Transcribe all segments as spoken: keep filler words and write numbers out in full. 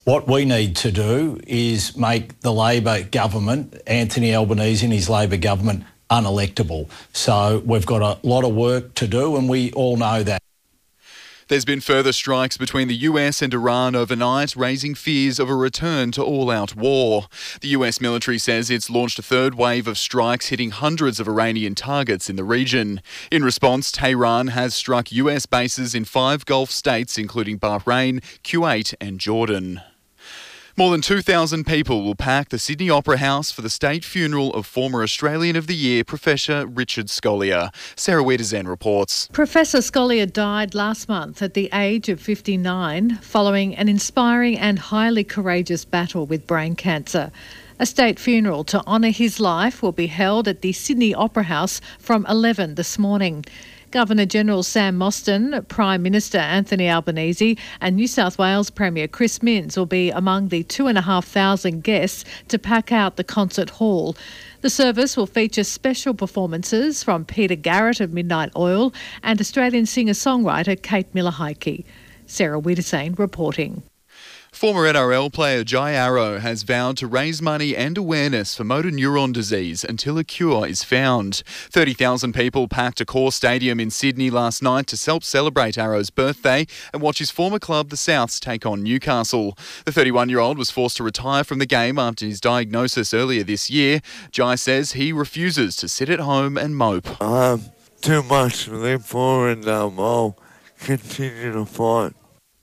What we need to do is make the Labor government, Anthony Albanese and his Labor government, unelectable. So we've got a lot of work to do, and we all know that. There's been further strikes between the U S and Iran overnight, raising fears of a return to all-out war. The U S military says it's launched a third wave of strikes hitting hundreds of Iranian targets in the region. In response, Tehran has struck U S bases in five Gulf states, including Bahrain, Kuwait and Jordan. More than two thousand people will pack the Sydney Opera House for the state funeral of former Australian of the Year Professor Richard Scolyer. Sarah Wiedersen reports. Professor Scolyer died last month at the age of fifty-nine following an inspiring and highly courageous battle with brain cancer. A state funeral to honour his life will be held at the Sydney Opera House from eleven this morning. Governor-General Sam Mostyn, Prime Minister Anthony Albanese and New South Wales Premier Chris Minns will be among the two and a half thousand guests to pack out the concert hall. The service will feature special performances from Peter Garrett of Midnight Oil and Australian singer-songwriter Kate Miller-Heidke. Sarah Wiedersen reporting. Former N R L player Jai Arrow has vowed to raise money and awareness for motor neuron disease until a cure is found. thirty thousand people packed Accor Stadium in Sydney last night to help celebrate Arrow's birthday and watch his former club, the Souths, take on Newcastle. The thirty-one-year-old was forced to retire from the game after his diagnosis earlier this year. Jai says he refuses to sit at home and mope. I have too much to live for and um, I'll continue to fight.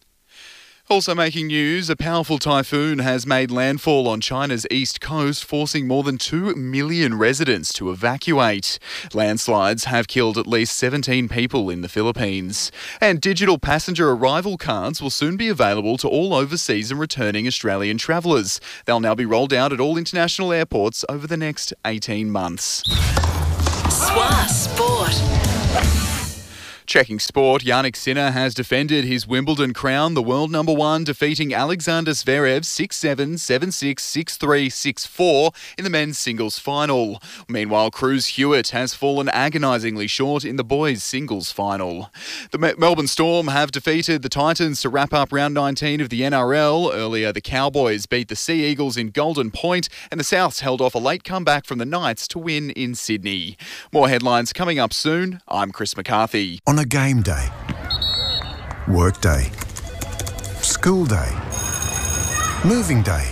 Also making news, a powerful typhoon has made landfall on China's east coast, forcing more than two million residents to evacuate. Landslides have killed at least seventeen people in the Philippines. And digital passenger arrival cards will soon be available to all overseas and returning Australian travellers. They'll now be rolled out at all international airports over the next eighteen months. S W A Sport. Checking sport, Jannik Sinner has defended his Wimbledon crown, the world number one, defeating Alexander Zverev six seven, seven six, six three, six four in the men's singles final. Meanwhile, Cruz Hewitt has fallen agonisingly short in the boys' singles final. The Me- Melbourne Storm have defeated the Titans to wrap up round nineteen of the N R L. Earlier, the Cowboys beat the Sea Eagles in Golden Point, and the Souths held off a late comeback from the Knights to win in Sydney. More headlines coming up soon. I'm Chris McCarthy. On a game day, work day, school day, moving day,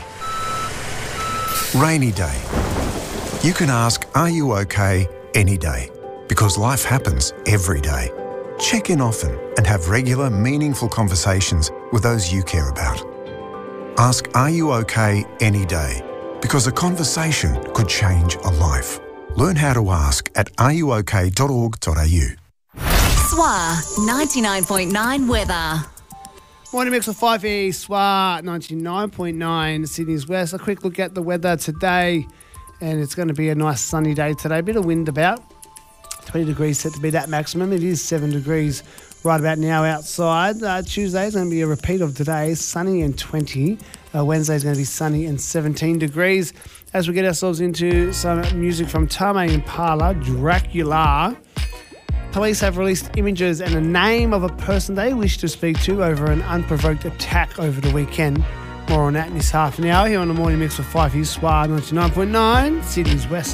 rainy day, you can ask, are you okay, any day? Because life happens every day. Check in often and have regular, meaningful conversations with those you care about. Ask, are you okay, any day? Because a conversation could change a life. Learn how to ask at are you okay dot org dot a u. S W A ninety-nine point nine weather. Morning mix of five here, S W A ninety-nine point nine, Sydney's West. A quick look at the weather today, and it's going to be a nice sunny day today. A bit of wind about, twenty degrees set to be that maximum. It is seven degrees right about now outside. Uh, Tuesday is going to be a repeat of today, sunny and twenty. Uh, Wednesday is going to be sunny and seventeen degrees. As we get ourselves into some music from Tame Impala, Dracula. Police have released images and the name of a person they wish to speak to over an unprovoked attack over the weekend. More on that in this half an hour here on the Morning Mix with five here, S W A ninety-nine point nine, Sydney's West.